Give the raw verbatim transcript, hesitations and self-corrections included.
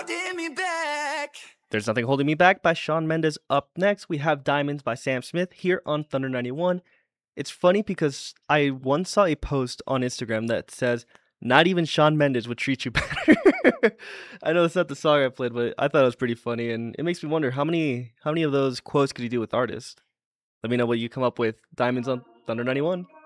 holding me back. There's Nothing Holding Me Back by Shawn Mendes. Up next, we have Diamonds by Sam Smith here on Thunder ninety-one. It's funny because I once saw a post on Instagram that says, not even Shawn Mendes would treat you better. I know it's not the song I played, but I thought it was pretty funny, and it makes me wonder how many how many of those quotes could he do with artists? Let me know what you come up with. Diamonds on Thunder ninety-one.